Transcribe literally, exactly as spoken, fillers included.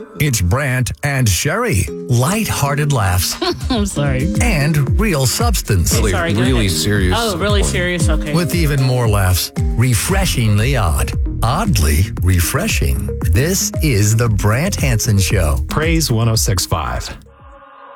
It's Brant and Sherry. Light-hearted laughs I'm sorry. and real substance. Okay, sorry, go really ahead. serious. Oh, really serious? Okay. With even more laughs. Refreshingly odd. Oddly refreshing. This is the Brant Hansen Show. Praise one oh six point five.